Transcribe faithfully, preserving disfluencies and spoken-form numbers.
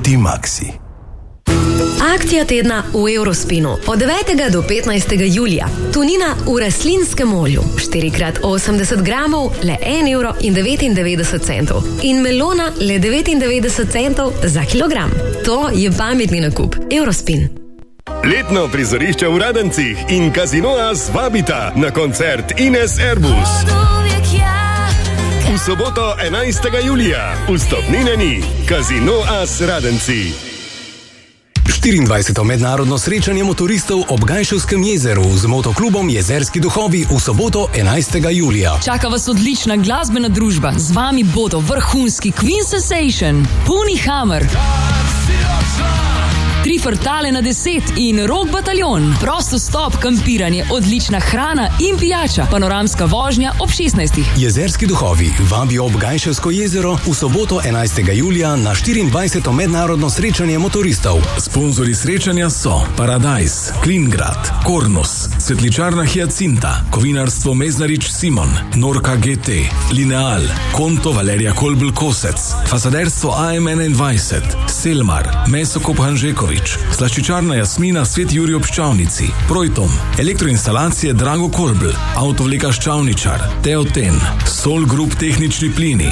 Multimaxi. Akcija tedna v Eurospinu od devetega do petnajstega julija. Tunina v rastlinskem olju, štiri krat osemdeset gramov, le en evro in devetindevetdeset centov. In melona le devetindevetdeset centov za kilogram. To je pametni nakup. Eurospin. Letno prizorišče v Radencih in Casino As vabita na koncert Ines Airbus. V soboto enajstega julija. Vstopnine ni. Casino As Radenci. štiriindvajseto mednarodno srečanje motoristov ob Gajševskem jezeru z motoklubom Jezerski duhovi v soboto enajstega julija. Čaka vas odlična glasbena družba. Z vami bodo vrhunski Queen Sensation, Puni Hammer, Tri frtale na deset in Rock bataljon. Prosto stop, kampiranje, odlična hrana in pijača. Panoramska vožnja ob šestnajstih. Jezerski duhovi vabijo ob Gajševsko jezero v soboto enajstega julija na štiriindvajseto mednarodno srečanje motoristov. Sponzorji srečanja so Paradise, Klingrad, Kornus, Svetličarna Hyacinta, Kovinarstvo Meznarič Simon, Norka G T, Lineal, Konto Valerija Kolbl Kosec, Fasaderstvo A M enaindvajset, Selmar, Mesokop Hanžekovič, Slaščičarna Jasmina Svet Jurij ob Ščavnici, Projtom, Elektroinstalacije Drago Kolbl, Avtovleka Ščavničar, Teoten, Sol Group Tehnični plini,